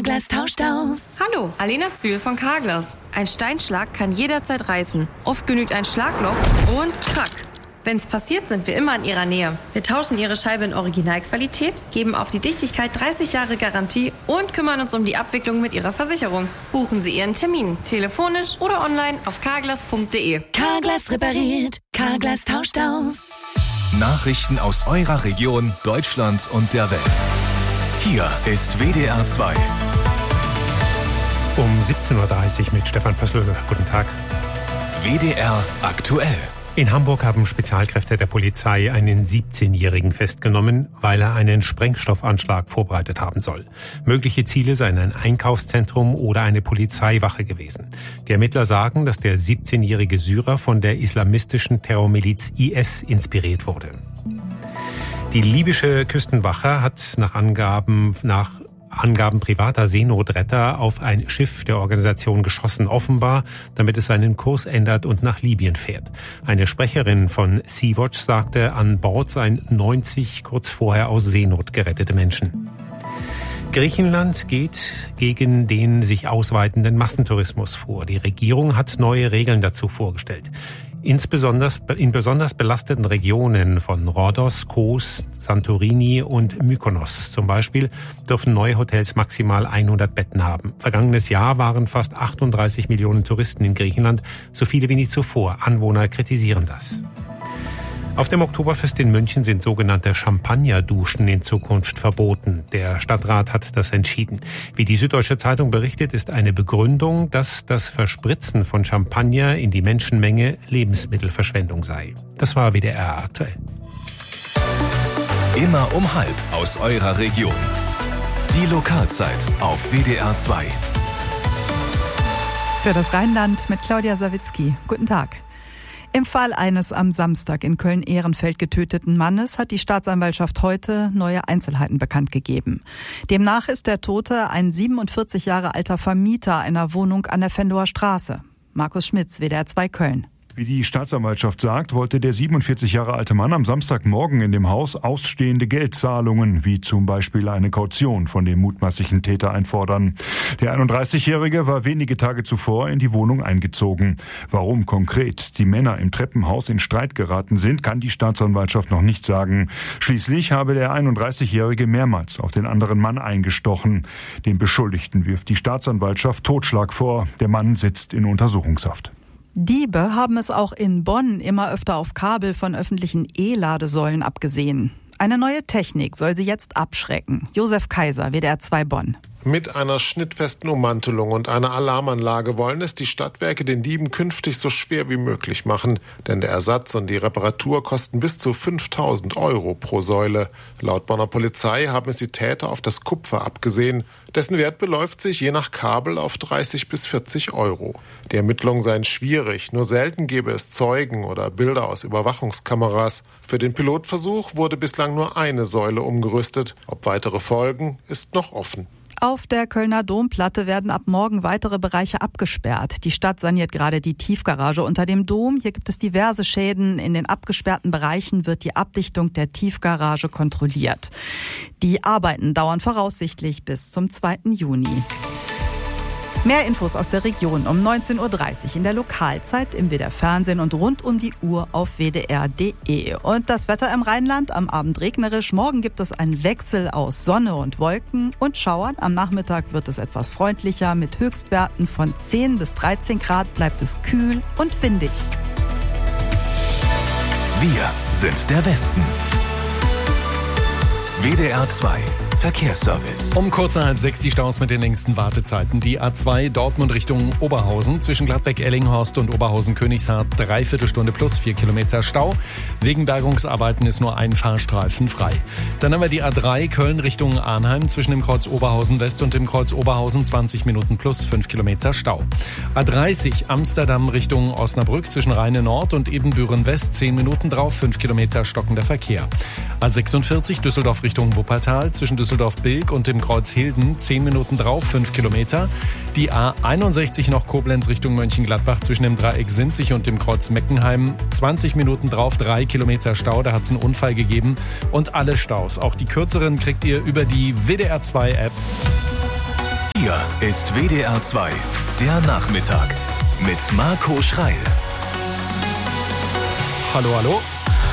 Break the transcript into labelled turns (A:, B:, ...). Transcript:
A: Carglass tauscht aus.
B: Hallo, Alena Zühl von Carglass. Ein Steinschlag kann jederzeit reißen. Oft genügt ein Schlagloch und krack. Wenn's passiert, sind wir immer in Ihrer Nähe. Wir tauschen Ihre Scheibe in Originalqualität, geben auf die Dichtigkeit 30 Jahre Garantie und kümmern uns um die Abwicklung mit Ihrer Versicherung. Buchen Sie Ihren Termin, telefonisch oder online auf carglass.de.
A: Carglass repariert, Carglass tauscht aus.
C: Nachrichten aus eurer Region, Deutschland und der Welt. Hier ist WDR 2.
D: Um 17.30 Uhr mit Stefan Pössl. Guten Tag.
C: WDR aktuell.
D: In Hamburg haben Spezialkräfte der Polizei einen 17-Jährigen festgenommen, weil er einen Sprengstoffanschlag vorbereitet haben soll. Mögliche Ziele seien ein Einkaufszentrum oder eine Polizeiwache gewesen. Die Ermittler sagen, dass der 17-jährige Syrer von der islamistischen Terrormiliz IS inspiriert wurde. Die libysche Küstenwache hat nach Angaben privater Seenotretter auf ein Schiff der Organisation geschossen, offenbar, damit es seinen Kurs ändert und nach Libyen fährt. Eine Sprecherin von Sea-Watch sagte, an Bord seien 90 kurz vorher aus Seenot gerettete Menschen. Griechenland geht gegen den sich ausweitenden Massentourismus vor. Die Regierung hat neue Regeln dazu vorgestellt. In besonders belasteten Regionen von Rhodos, Kos, Santorini und Mykonos zum Beispiel dürfen neue Hotels maximal 100 Betten haben. Vergangenes Jahr waren fast 38 Millionen Touristen in Griechenland, so viele wie nie zuvor. Anwohner kritisieren das. Auf dem Oktoberfest in München sind sogenannte Champagnerduschen in Zukunft verboten. Der Stadtrat hat das entschieden. Wie die Süddeutsche Zeitung berichtet, ist eine Begründung, dass das Verspritzen von Champagner in die Menschenmenge Lebensmittelverschwendung sei. Das war WDR aktuell.
C: Immer um 12:30 aus eurer Region. Die Lokalzeit auf WDR 2.
E: Für das Rheinland mit Claudia Sawicki. Guten Tag. Im Fall eines am Samstag in Köln-Ehrenfeld getöteten Mannes hat die Staatsanwaltschaft heute neue Einzelheiten bekannt gegeben. Demnach ist der Tote ein 47 Jahre alter Vermieter einer Wohnung an der Venloer Straße. Markus Schmitz, WDR 2 Köln.
F: Wie die Staatsanwaltschaft sagt, wollte der 47 Jahre alte Mann am Samstagmorgen in dem Haus ausstehende Geldzahlungen, wie zum Beispiel eine Kaution, von dem mutmaßlichen Täter einfordern. Der 31-Jährige war wenige Tage zuvor in die Wohnung eingezogen. Warum konkret die Männer im Treppenhaus in Streit geraten sind, kann die Staatsanwaltschaft noch nicht sagen. Schließlich habe der 31-Jährige mehrmals auf den anderen Mann eingestochen. Dem Beschuldigten wirft die Staatsanwaltschaft Totschlag vor. Der Mann sitzt in Untersuchungshaft.
E: Diebe haben es auch in Bonn immer öfter auf Kabel von öffentlichen E-Ladesäulen abgesehen. Eine neue Technik soll sie jetzt abschrecken. Josef Kaiser, WDR 2 Bonn.
G: Mit einer schnittfesten Ummantelung und einer Alarmanlage wollen es die Stadtwerke den Dieben künftig so schwer wie möglich machen. Denn der Ersatz und die Reparatur kosten bis zu 5.000 € pro Säule. Laut Bonner Polizei haben es die Täter auf das Kupfer abgesehen. Dessen Wert beläuft sich je nach Kabel auf 30 bis 40 €. Die Ermittlungen seien schwierig. Nur selten gäbe es Zeugen oder Bilder aus Überwachungskameras. Für den Pilotversuch wurde bislang nur eine Säule umgerüstet. Ob weitere folgen, ist noch offen.
E: Auf der Kölner Domplatte werden ab morgen weitere Bereiche abgesperrt. Die Stadt saniert gerade die Tiefgarage unter dem Dom. Hier gibt es diverse Schäden. In den abgesperrten Bereichen wird die Abdichtung der Tiefgarage kontrolliert. Die Arbeiten dauern voraussichtlich bis zum 2. Juni. Mehr Infos aus der Region um 19.30 Uhr in der Lokalzeit, im WDR Fernsehen und rund um die Uhr auf wdr.de. Und das Wetter im Rheinland, am Abend regnerisch. Morgen gibt es einen Wechsel aus Sonne und Wolken und Schauern. Am Nachmittag wird es etwas freundlicher. Mit Höchstwerten von 10 bis 13 Grad bleibt es kühl und windig.
C: Wir sind der Westen. WDR 2 Verkehrsservice.
H: Um kurz nach 5:30 die Staus mit den längsten Wartezeiten. Die A2 Dortmund Richtung Oberhausen zwischen Gladbeck-Ellinghorst und Oberhausen-Königshardt 3/4 Stunde plus 4 Kilometer Stau. Wegen Bergungsarbeiten ist nur ein Fahrstreifen frei. Dann haben wir die A3 Köln Richtung Arnheim zwischen dem Kreuz Oberhausen West und dem Kreuz Oberhausen 20 Minuten plus 5 Kilometer Stau. A30 Amsterdam Richtung Osnabrück zwischen Rheine Nord und Ebenbüren West 10 Minuten drauf, 5 Kilometer stockender Verkehr. A46 Düsseldorf Richtung Wuppertal zwischen Düsseldorf-Bilk und dem Kreuz Hilden 10 Minuten drauf, 5 Kilometer. Die A61 noch Koblenz Richtung Mönchengladbach zwischen dem Dreieck Sinzig und dem Kreuz Meckenheim 20 Minuten drauf, 3 Kilometer Stau, da hat es einen Unfall gegeben. Und alle Staus, auch die kürzeren, kriegt ihr über die WDR 2 App.
C: Hier ist WDR 2, der Nachmittag mit Marco Schreil.
H: Hallo, hallo.